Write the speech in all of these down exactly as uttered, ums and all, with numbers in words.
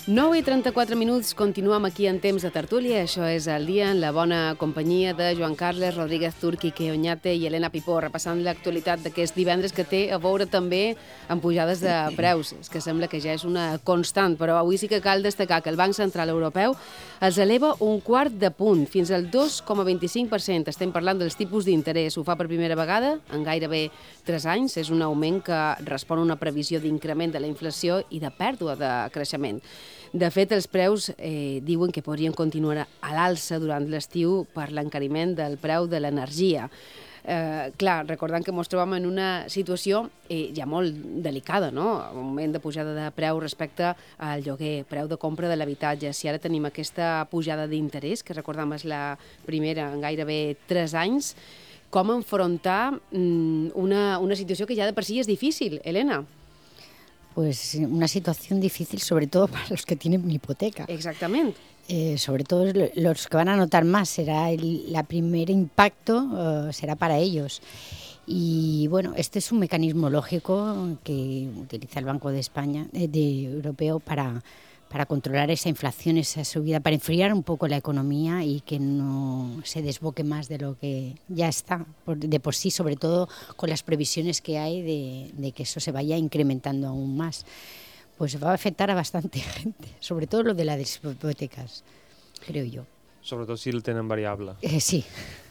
nou i trenta-quatre minuts, continuem aquí en temps de tertúlia. Això és el dia en la bona companyia de Joan Carles Rodríguez Turqui, Quique Oñate i Helena Pipó, repassant l'actualitat d'aquest divendres que té a veure també amb pujades de preus. És que sembla que ja és una constant, però avui sí que cal destacar que el Banc Central Europeu els eleva un quart de punt, fins al dos coma vint-i-cinc per cent. Estem parlant dels tipus d'interès. Ho fa per primera vegada en gairebé tres anys. És un augment que respon a una previsió d'increment de la inflació i de pèrdua de creixement. De fet, els preus eh, diuen que podrien continuar a l'alça durant l'estiu per l'encariment del preu de l'energia. Eh, clar, recordant que ens trobem en una situació eh, ja molt delicada, no? Un moment de pujada de preu respecte al lloguer, preu de compra de l'habitatge. Si ara tenim aquesta pujada d'interès, que recordem és la primera en gairebé tres anys, com enfrontar mm, una, una situació que ja de per si és difícil, Helena? Pues una situación difícil, sobre todo para los que tienen hipoteca. Exactamente. Eh, sobre todo los que van a notar más, será el la primer impacto, uh, será para ellos. Y bueno, este es un mecanismo lógico que utiliza el Banco de España, eh, de Europeo, para, para controlar esa inflación, esa subida, para enfriar un poco la economía y que no se desboque más de lo que ya está, por, de por sí, sobre todo con las previsiones que hay de, de que eso se vaya incrementando aún más. Pues va a afectar a bastante gente, sobre todo lo de las hipotecas, creo yo. Sobretot si el tenen variable. Eh, sí.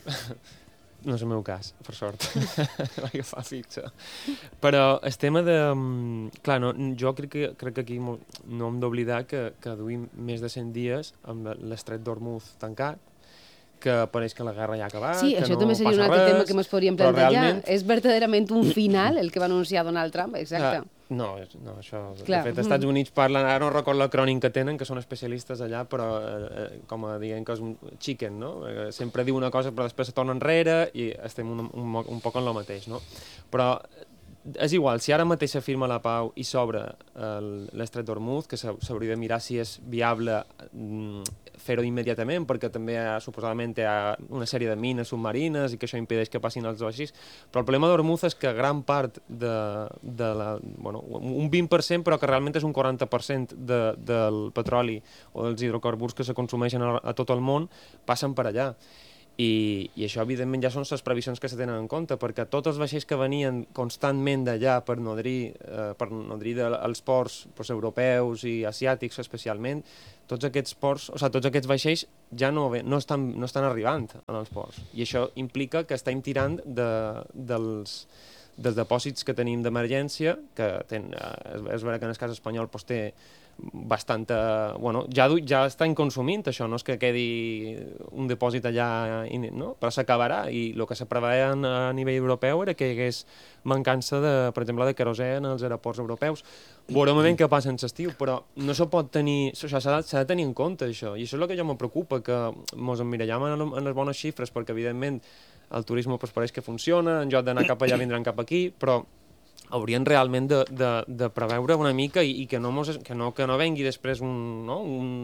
No és el meu cas, per sort. Vaig agafar fixa. Però el tema de... Clar, no, jo crec que, crec que aquí no hem d'oblidar que, que duim més de cent dies amb l'estret d'Hormuz tancat, que pareix que la guerra ja ha acabat, sí, que això no també seria un altre res, tema que ens podríem plantejar. realment... És verdaderament un final el que va anunciar Donald Trump, exacte. Ah, no, no, això... Clar. De fet, als Estats Units parlen, ara no recordo l'acrònim que tenen, que són especialistes allà, però eh, com a dient que és un chicken, no? Eh, sempre diu una cosa però després se torna enrere i estem un, un, un poc en el mateix, no? Però és igual, si ara mateix s'afirma la pau i s'obre l'estret d'Hormuz, que s'hauria de mirar si és viable fer-ho immediatament, perquè també ha, suposadament hi ha una sèrie de mines submarines i que això impedeix que passin els vaixells. Però el problema d'Hormuz és que gran part de, de la... Bueno, un vint per cent, però que realment és un quaranta per cent de, del petroli o dels hidrocarburs que se consumeixen a, a tot el món passen per allà. I, i això evidentment ja són les previsions que se tenen en compte, perquè tots els vaixells que venien constantment d'allà per nodrir, eh, per nodrir de, els ports pues, europeus i asiàtics especialment, tots aquests ports, o sigui, tots aquests vaixells ja no, no, estan, no estan arribant als ports. I això implica que estem tirant de, dels, dels depòsits que tenim d'emergència, que ten, és, és vera que en el cas espanyol pues, té bastanta... Bueno, ja, ja està inconsumint això, no és que quedi un dipòsit allà, no? Però s'acabarà i el que se preveia a nivell europeu era que hi hagués mancança, de, per exemple, de querosè en els aeroports europeus. Veurem ben què passa en l'estiu, però no se pot tenir... S'ha de, de tenir en compte, això. I això és el que ja me preocupa, que ens emmirallem en, en les bones xifres, perquè, evidentment, el turisme pues, pareix que funciona, en lloc d'anar cap allà vindran cap aquí, però haurien realment de, de, de preveure una mica i, i que, no mos, que, no, que no vengui després un... No, un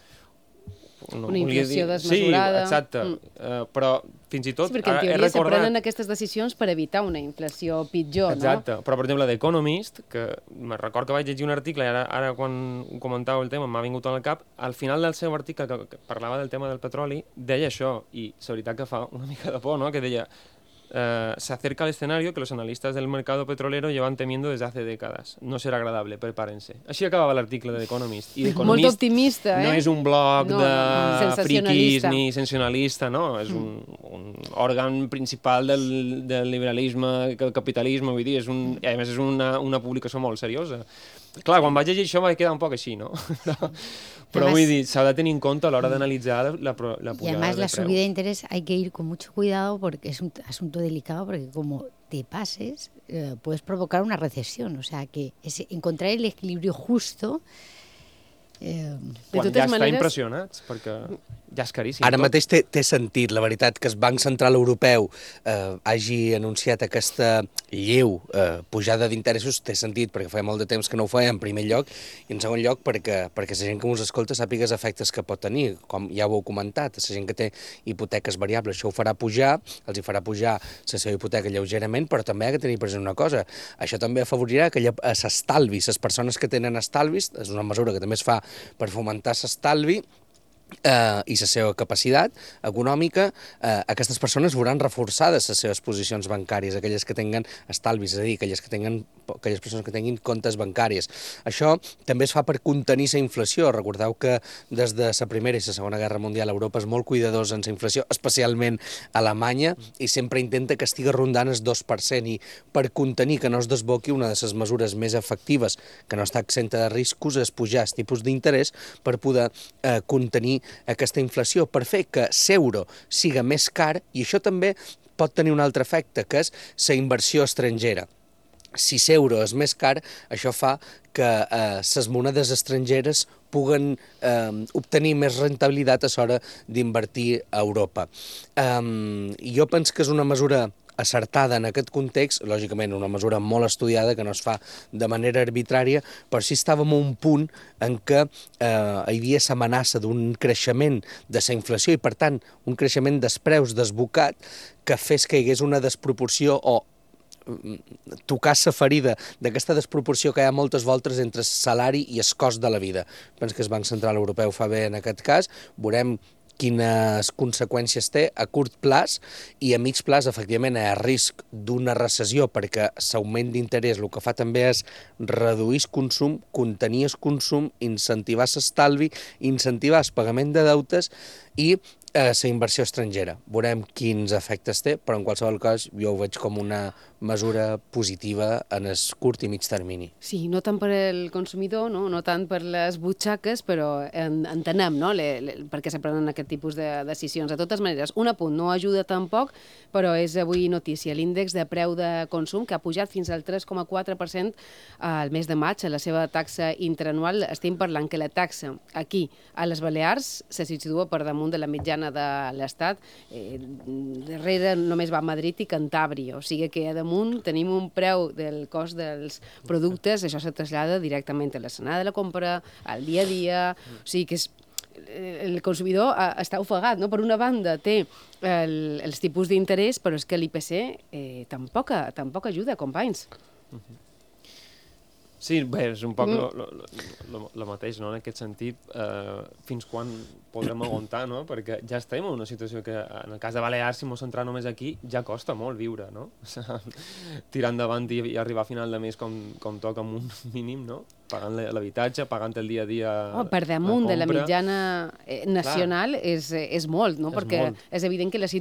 no, una inflació desmesurada. Sí, exacte. Mm. Uh, però fins i tot... Sí, perquè en teoria recordat... se prenen aquestes decisions per evitar una inflació pitjor, exacte. No? Exacte. Però, per exemple, d'Economist, que me record que vaig llegir un article i ara, ara quan comentàveu el tema m'ha vingut al cap, al final del seu article que, que parlava del tema del petroli, deia això, i la veritat que fa una mica de por, no?, que deia... Uh, se acerca al escenario que los analistas del mercado petrolero llevan temiendo desde hace décadas. No será agradable, prepárense. Així acabava l'article de l'Economist. I Molt optimista, eh? No és un blog no, de no, friquis ni sensacionalista, no. És un, un òrgan principal del, del liberalisme, del capitalisme, vull dir, és un, a més és una, una publicació molt seriosa. Clar, quan vaig llegir això vaig quedar un poc així, no? Pero además, vull dir, s'ha de tener en cuenta a la hora de analizar la, la pujada. Y además de la preu. subida de interés hay que ir con mucho cuidado porque es un asunto delicado, porque como te pases eh, puedes provocar una recesión. O sea que es encontrar el equilibrio justo. Eh, Quan ja maneres... està impressionats, perquè ja és caríssim. Ara tot. mateix té, té sentit, la veritat, que el Banc Central Europeu eh, hagi anunciat aquesta lleu eh, pujada d'interessos, té sentit, perquè fa molt de temps que no ho feia, en primer lloc, i en segon lloc perquè, perquè la gent que us escolta sàpiga els efectes que pot tenir, com ja ho heu comentat, la gent que té hipoteques variables, això ho farà pujar, els hi farà pujar la seva hipoteca lleugerament, però també ha de tenir present una cosa, això també afavorirà que s'estalvi, les persones que tenen estalvis, és una mesura que també es fa per fomentar l'estalvi eh, i la seva capacitat econòmica, eh, aquestes persones veuran reforçades les seves posicions bancàries, aquelles que tinguen estalvis, és a dir, aquelles, que tinguen, aquelles persones que tinguin comptes bancaris. Això també es fa per contenir la inflació. Recordeu que des de la Primera i la Segona Guerra Mundial Europa és molt cuidadosa en la inflació, especialment Alemanya, i sempre intenta que estigui rondant el dos per cent, i per contenir que no es desboqui, una de les mesures més efectives, que no està exenta de riscos, és pujar els tipus d'interès per poder eh, contenir aquesta inflació, per fer que l'euro siga més car, i això també pot tenir un altre efecte, que és la inversió estrangera. Si l'euro és més car, això fa que les eh, monedes estrangeres puguen eh, obtenir més rentabilitat a l'hora d'invertir a Europa. Eh, jo penso que és una mesura acertada en aquest context, lògicament una mesura molt estudiada que no es fa de manera arbitrària, però sí estàvem a un punt en què eh, hi havia l'amenaça d'un creixement de la inflació i, per tant, un creixement dels preus desbocat que fes que hi hagués una desproporció o tocar la ferida d'aquesta desproporció que hi ha moltes voltes entre el salari i el cost de la vida. Penso que el Banc Central Europeu fa bé en aquest cas, veurem quines conseqüències té a curt plaç, i a mig plaç, efectivament, hi ha risc d'una recessió, perquè l'augment d'interès el que fa també és reduir el consum, contenir el consum, incentivar l'estalvi, incentivar el pagament de deutes i la inversió estrangera. Veurem quins efectes té, però en qualsevol cas jo ho veig com una mesura positiva en el curt i mig termini. Sí, no tant per al consumidor, no, no tant per les butxaques, però en, entenem, no?, le, le, per què se prenen aquest tipus de decisions. De totes maneres, un apunt, no ajuda tampoc, però és avui notícia. L'índex de preu de consum, que ha pujat fins al tres coma quatre per cent al mes de maig, a la seva taxa interanual. Estem parlant que la taxa aquí, a les Balears, se situa per damunt de la mitjana de l'Estat. Eh, darrere només va Madrid i Cantàbria, o sigui que damunt tenim un preu del cost dels productes, això se trasllada directament a l'escenari de la compra, al dia a dia, o sigui que és, el consumidor està ofegat, no? Per una banda té el, els tipus d'interès, però és que l'I P C eh, tampoc, tampoc ajuda, companys. Uh-huh. Sí, bé, és un poc el mateix, no?, en aquest sentit, eh, fins quan podrem aguantar, no?, perquè ja estem en una situació que, en el cas de Balears, si ens centrem només aquí, ja costa molt viure, no? Tirar endavant i, i arribar a final de mes com, com toca amb un mínim, no?, pagant l'habitatge, pagant el dia a dia oh, per damunt de la mitjana nacional és, és molt, no?, és perquè molt. És evident que la situació